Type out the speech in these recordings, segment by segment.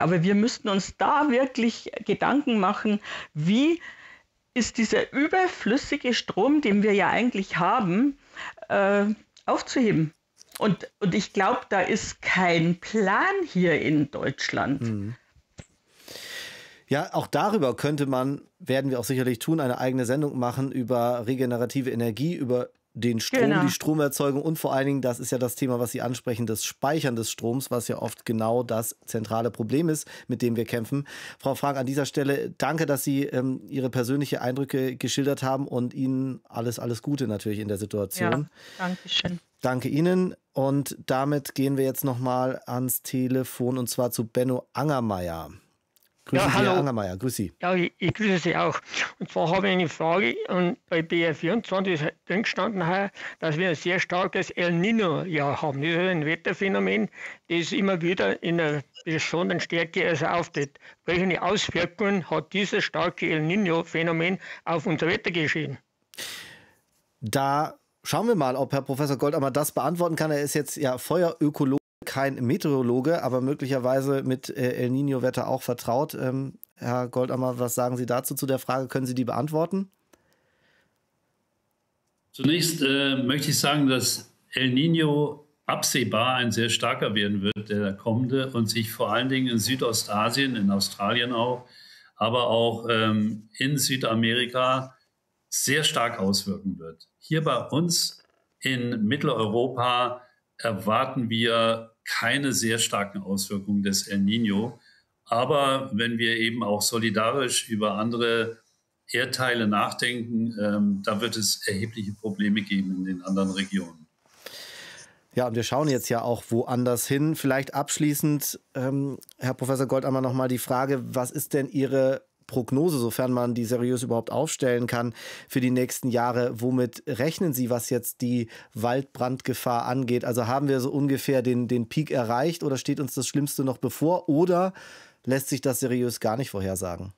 Aber wir müssten uns da wirklich Gedanken machen, wie ist dieser überflüssige Strom, den wir ja eigentlich haben, aufzuheben. Und ich glaube, da ist kein Plan hier in Deutschland. Mhm. Ja, auch darüber werden wir auch sicherlich tun, eine eigene Sendung machen über regenerative Energie, über den Strom, Genau. die Stromerzeugung und vor allen Dingen, das ist ja das Thema, was Sie ansprechen, das Speichern des Stroms, was ja oft genau das zentrale Problem ist, mit dem wir kämpfen. Frau Frank, an dieser Stelle danke, dass Sie Ihre persönlichen Eindrücke geschildert haben und Ihnen alles Gute natürlich in der Situation. Ja, danke schön. Danke Ihnen und damit gehen wir jetzt nochmal ans Telefon und zwar zu Benno Angermeier. Grüße Sie, hallo. Herr Angermeier, grüß Sie. Ja, ich grüße Sie auch. Und zwar habe ich eine Frage und bei BR24 ist drin gestanden, dass wir ein sehr starkes El Niño-Jahr haben. Das ist ein Wetterphänomen, das immer wieder in einer besonderen Stärke auftritt. Welche Auswirkungen hat dieses starke El Niño-Phänomen auf unser Wettergeschehen? Da schauen wir mal, ob Herr Professor Goldammer das beantworten kann. Er ist jetzt ja Feuerökologe, kein Meteorologe, aber möglicherweise mit El Niño-Wetter auch vertraut. Herr Goldammer, was sagen Sie dazu zu der Frage? Können Sie die beantworten? Zunächst möchte ich sagen, dass El Niño absehbar ein sehr starker werden wird, der kommende, und sich vor allen Dingen in Südostasien, in Australien auch, aber auch in Südamerika sehr stark auswirken wird. Hier bei uns in Mitteleuropa erwarten wir keine sehr starken Auswirkungen des El Niño. Aber wenn wir eben auch solidarisch über andere Erdteile nachdenken, da wird es erhebliche Probleme geben in den anderen Regionen. Ja, und wir schauen jetzt ja auch woanders hin. Vielleicht abschließend, Herr Professor Goldammer, nochmal die Frage, was ist denn Ihre Prognose, sofern man die seriös überhaupt aufstellen kann, für die nächsten Jahre? Womit rechnen Sie, was jetzt die Waldbrandgefahr angeht? Also haben wir so ungefähr den Peak erreicht oder steht uns das Schlimmste noch bevor oder lässt sich das seriös gar nicht vorhersagen?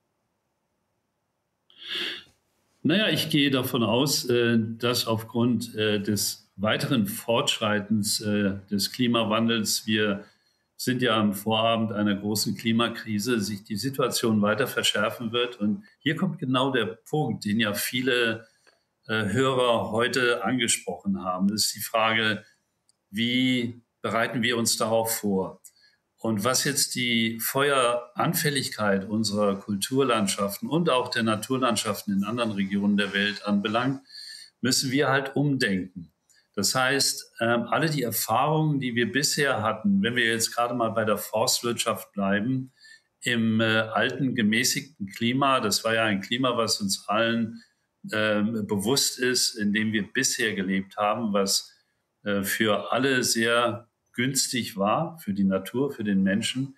Naja, ich gehe davon aus, dass aufgrund des weiteren Fortschreitens des Klimawandels, wir sind ja am Vorabend einer großen Klimakrise, sich die Situation weiter verschärfen wird. Und hier kommt genau der Punkt, den ja viele Hörer heute angesprochen haben. Das ist die Frage, wie bereiten wir uns darauf vor? Und was jetzt die Feueranfälligkeit unserer Kulturlandschaften und auch der Naturlandschaften in anderen Regionen der Welt anbelangt, müssen wir halt umdenken. Das heißt, alle die Erfahrungen, die wir bisher hatten, wenn wir jetzt gerade mal bei der Forstwirtschaft bleiben, im alten gemäßigten Klima, das war ja ein Klima, was uns allen bewusst ist, in dem wir bisher gelebt haben, was für alle sehr günstig war, für die Natur, für den Menschen,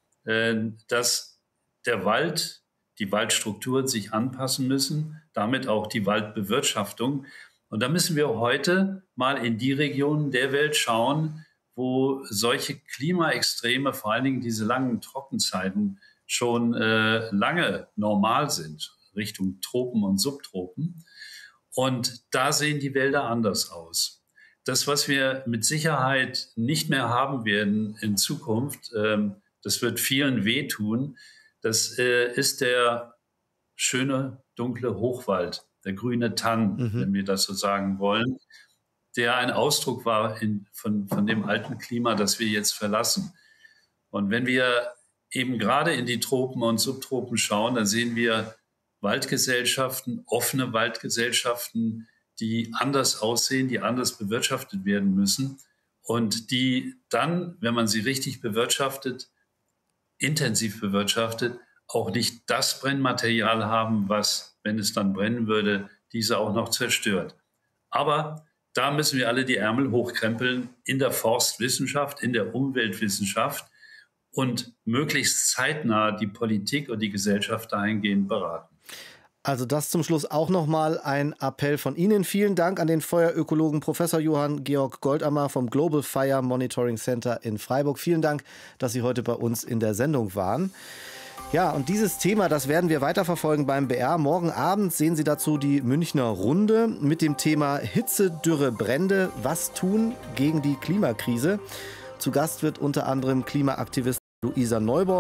dass der Wald, die Waldstrukturen sich anpassen müssen, damit auch die Waldbewirtschaftung. Und da müssen wir heute mal in die Regionen der Welt schauen, wo solche Klimaextreme, vor allen Dingen diese langen Trockenzeiten, schon lange normal sind, Richtung Tropen und Subtropen. Und da sehen die Wälder anders aus. Das, was wir mit Sicherheit nicht mehr haben werden in Zukunft, das wird vielen wehtun, das ist der schöne, dunkle Hochwald, der grüne Tann, wenn wir das so sagen wollen, der ein Ausdruck war von dem alten Klima, das wir jetzt verlassen. Und wenn wir eben gerade in die Tropen und Subtropen schauen, dann sehen wir Waldgesellschaften, offene Waldgesellschaften, die anders aussehen, die anders bewirtschaftet werden müssen und die dann, wenn man sie richtig bewirtschaftet, intensiv bewirtschaftet, auch nicht das Brennmaterial haben, was, wenn es dann brennen würde, diese auch noch zerstört. Aber da müssen wir alle die Ärmel hochkrempeln in der Forstwissenschaft, in der Umweltwissenschaft und möglichst zeitnah die Politik und die Gesellschaft dahingehend beraten. Also das zum Schluss auch nochmal ein Appell von Ihnen. Vielen Dank an den Feuerökologen Professor Johann Georg Goldammer vom Global Fire Monitoring Center in Freiburg. Vielen Dank, dass Sie heute bei uns in der Sendung waren. Ja, und dieses Thema, das werden wir weiterverfolgen beim BR. Morgen Abend sehen Sie dazu die Münchner Runde mit dem Thema Hitze, Dürre, Brände. Was tun gegen die Klimakrise? Zu Gast wird unter anderem Klimaaktivistin Luisa Neubauer.